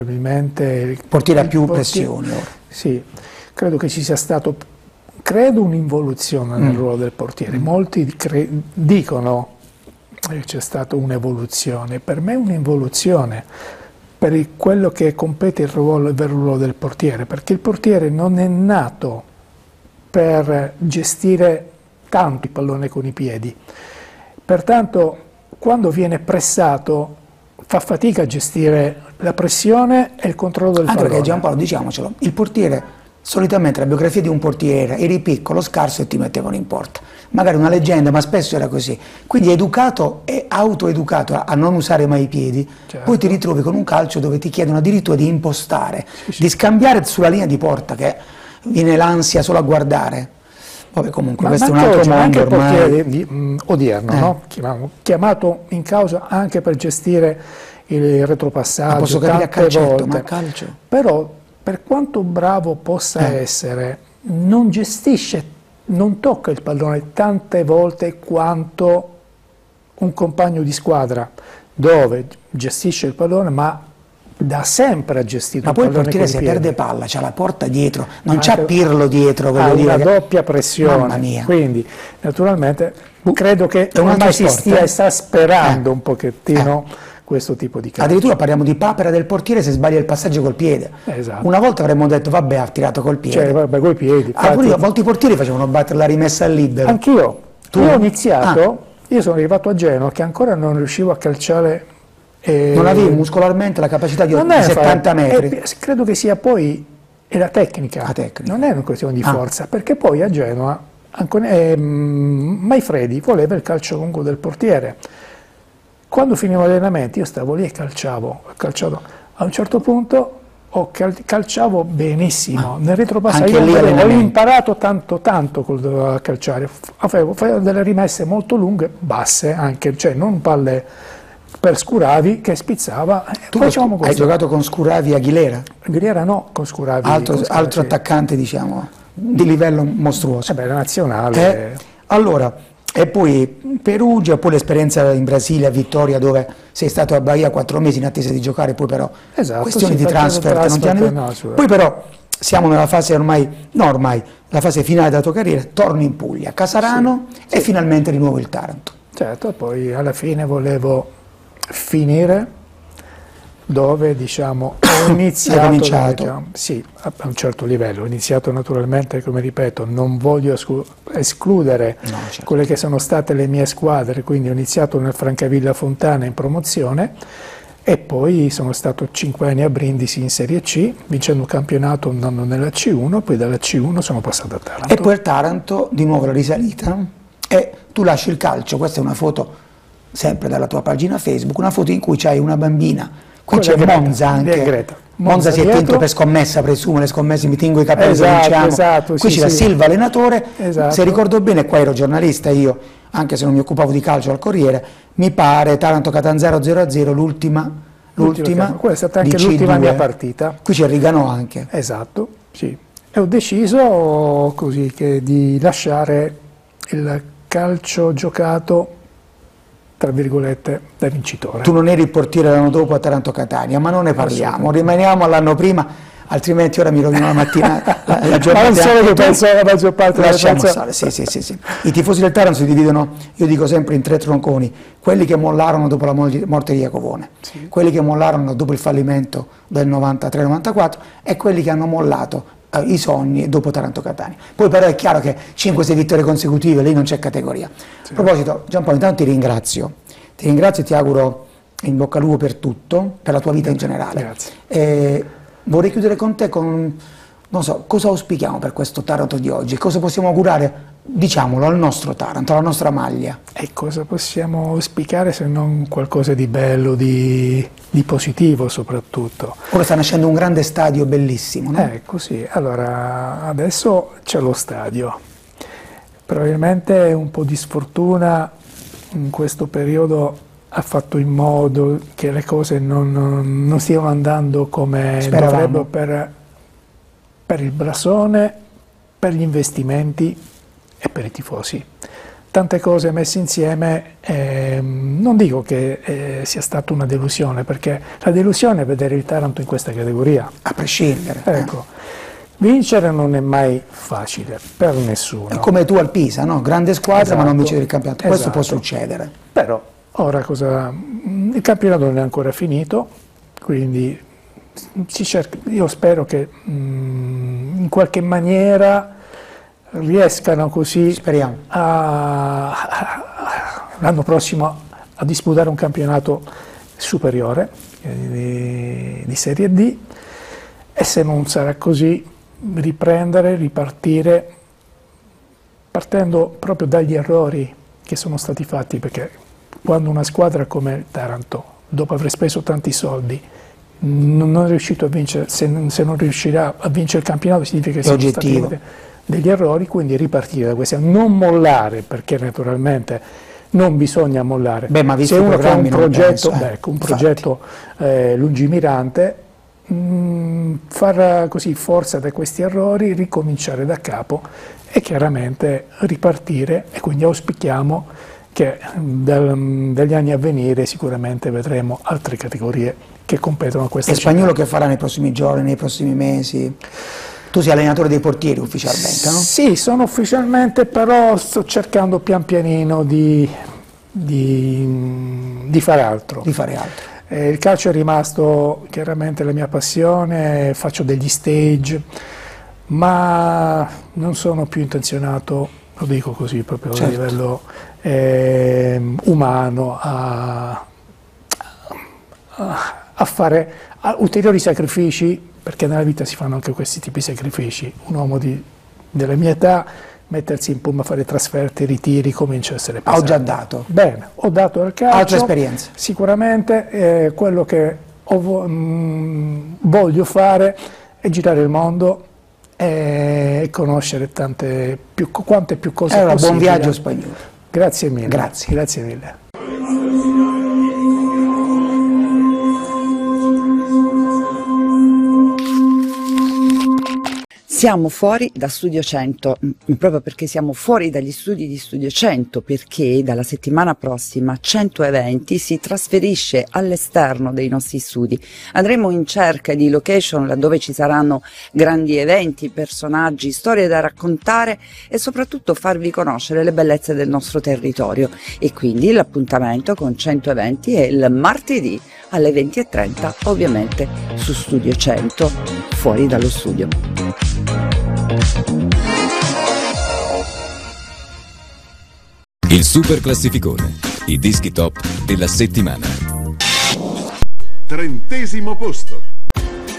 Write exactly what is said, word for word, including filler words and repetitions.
Probabilmente il portiere ha più portiere, pressioni ora. Sì, credo che ci sia stato, credo un'involuzione nel mm. ruolo del portiere. Mm. Molti dicono che c'è stata un'evoluzione, per me è un'involuzione per il, quello che compete il ruolo, il vero ruolo del portiere, perché il portiere non è nato per gestire tanto il pallone con i piedi, pertanto quando viene pressato fa fatica a gestire la pressione e il controllo del pallone. Anche perché Giampaolo, diciamocelo, il portiere, solitamente la biografia di un portiere, eri piccolo, scarso e ti mettevano in porta. Magari una leggenda, ma spesso era così. Quindi educato e autoeducato a non usare mai i piedi, certo. Poi ti ritrovi con un calcio dove ti chiedono addirittura di impostare, sì, sì. di scambiare sulla linea di porta, che viene l'ansia solo a guardare. Vabbè, comunque ma questo è un altro mondo anche ormai. Il portiere di, mh, odierno, eh. no? Chiamiamo, chiamato in causa anche per gestire il retropassaggio, ma posso capire a calcetto, ma a calcio. Però per quanto bravo possa eh. essere, non gestisce, non tocca il pallone tante volte quanto un compagno di squadra, dove gestisce il pallone, ma da sempre ha gestito ma il poi il pallone. Portiere se perde palla, c'ha la porta dietro, non c'ha Anche, Pirlo dietro. Ha dire una che... doppia pressione, mamma mia. Quindi naturalmente credo che è un ormai si stia eh? esasperando eh. un pochettino eh. questo tipo di calcio. Addirittura parliamo di papera del portiere se sbaglia il passaggio col piede. Esatto. Una volta avremmo detto vabbè, ha tirato col piede. Cioè, vabbè, coi piedi. Ah, pure io, molti portieri facevano battere la rimessa al libero. Anch'io. Io ho iniziato, ah. io sono arrivato a Genova che ancora non riuscivo a calciare. Eh, non avevi muscolarmente la capacità di, di settanta metri? È, credo che sia poi è la tecnica. la tecnica, non è una questione di ah. forza, perché poi a Genova ancora, eh, Maifredi voleva il calcio lungo del portiere. Quando finivo l'allenamento io stavo lì e calciavo, calciavo. A un certo punto ho cal calciavo benissimo, ah. nel retropassaggio ho imparato tanto tanto a calciare, facevo, facevo delle rimesse molto lunghe, basse anche, cioè non palle per Scuravi che spizzava. Tu hai giocato con Scuravi e Aguilera? Aguilera no, con Scuravi. Altro, con Scuravi, altro sì. attaccante, diciamo, di livello mostruoso. Eh beh, la nazionale. Eh, allora, e poi Perugia, poi l'esperienza in Brasile a Vittoria, dove sei stato a Bahia quattro mesi in attesa di giocare, poi però esatto, questioni sì, di transfer, non ti hanno... no, poi però siamo nella fase ormai, no ormai, la fase finale della tua carriera, torni in Puglia, Casarano sì, e sì. finalmente di nuovo il Taranto. Certo, poi alla fine volevo finire dove diciamo ho iniziato, cominciato. Diciamo, sì, a un certo livello, ho iniziato naturalmente, come ripeto, non voglio escludere no, certo. quelle che sono state le mie squadre, quindi ho iniziato nel Francavilla Fontana in promozione e poi sono stato cinque anni a Brindisi in Serie C, vincendo un campionato un anno nella C uno, poi dalla C uno sono passato a Taranto. E poi il Taranto, di nuovo la risalita, e tu lasci il calcio, questa è una foto sempre dalla tua pagina Facebook, una foto in cui c'hai una bambina. Qui c'è Monza anche, Monza, Monza si è tinto per scommessa, presumo, le scommesse mi tingo i capelli, esatto, esatto, qui sì, c'era sì. Silva allenatore, esatto. se ricordo bene, qua ero giornalista io, anche se non mi occupavo di calcio al Corriere, mi pare Taranto-Catanzaro zero a zero l'ultima, l'ultima, quella è stata anche l'ultima mia partita. Qui c'è Riganò anche. Esatto, sì. E ho deciso così che di lasciare il calcio giocato tra virgolette, da vincitore. Tu non eri il portiere l'anno dopo a Taranto-Catania, ma non ne parliamo, rimaniamo all'anno prima, altrimenti ora mi rovino la mattinata. La, la ma non solo che penso alla maggior parte della lasciamo stare, sì, sì, sì, sì. I tifosi del Taranto si dividono, io dico sempre, in tre tronconi, quelli che mollarono dopo la morte di Iacovone, sì. quelli che mollarono dopo il fallimento del novantatré novantaquattro e quelli che hanno mollato eh, i sogni dopo Taranto-Catania. Poi però è chiaro che cinque sei vittorie consecutive, lì non c'è categoria. Sì. A proposito, Giampaolo, intanto ti ringrazio, ti ringrazio e ti auguro in bocca al lupo per tutto, per la tua vita in generale. Grazie. Eh, vorrei chiudere con te con, non so, cosa auspichiamo per questo Taranto di oggi? Cosa possiamo augurare, diciamolo, al nostro Taranto, alla nostra maglia? E cosa possiamo auspicare se non qualcosa di bello, di, di positivo soprattutto? Ora sta nascendo un grande stadio bellissimo, no? Eh, così. Allora, adesso c'è lo stadio. Probabilmente un po' di sfortuna in questo periodo ha fatto in modo che le cose non, non, non stiano andando come Speravamo. dovrebbero per, per il blasone, per gli investimenti e per i tifosi. tante cose messe insieme, ehm, non dico che eh, sia stata una delusione, perché la delusione è vedere il Taranto in questa categoria. A prescindere. Ecco, vincere non è mai facile, per nessuno. È come tu al Pisa, no? Grande squadra, Esatto. ma non vincere il campionato. Questo Esatto. può succedere. Però, ora cosa... il campionato non è ancora finito, quindi si cerca, io spero che mh, in qualche maniera riescano così Speriamo. a, a, l'anno prossimo a disputare un campionato superiore eh, di, di Serie D, e se non sarà così riprendere, ripartire partendo proprio dagli errori che sono stati fatti, perché quando una squadra come il Taranto, dopo aver speso tanti soldi, non è riuscito a vincere, se non, se non riuscirà a vincere il campionato, significa che sono stati degli errori, quindi ripartire da questi, non mollare, perché naturalmente non bisogna mollare. Beh, ma visto se uno fa un progetto, penso, eh, beh, un progetto eh, lungimirante, mh, far così forza da questi errori, ricominciare da capo e chiaramente ripartire, e quindi auspichiamo che dal, dagli anni a venire sicuramente vedremo altre categorie che competono a questa E città. Spagnuolo che farà nei prossimi giorni, nei prossimi mesi? Tu sei allenatore dei portieri ufficialmente, no? Sì, sono ufficialmente, però sto cercando pian pianino di, di, di fare altro. Di fare altro. Eh, il calcio è rimasto chiaramente la mia passione, faccio degli stage, ma non sono più intenzionato, lo dico così proprio certo. a livello eh, umano, a, a, a fare a ulteriori sacrifici, perché nella vita si fanno anche questi tipi di sacrifici. Un uomo di, della mia età, mettersi in puma, fare trasferte, ritiri, comincia a essere pesante. Ho già dato. Bene, ho dato al calcio. Altre esperienze. Sicuramente eh, quello che ho, mh, voglio fare è girare il mondo e conoscere tante più, quante più cose Allora, possibili. buon viaggio Spagnuolo. Grazie mille. Grazie. Grazie mille. Siamo fuori da Studio cento, proprio perché siamo fuori dagli studi di Studio cento, perché dalla settimana prossima cento eventi si trasferisce all'esterno dei nostri studi. Andremo in cerca di location laddove ci saranno grandi eventi, personaggi, storie da raccontare e soprattutto farvi conoscere le bellezze del nostro territorio. E quindi l'appuntamento con cento eventi è il martedì alle venti e trenta, ovviamente su Studio cento, fuori dallo studio. Il super classificone, i dischi top della settimana. Trentesimo posto.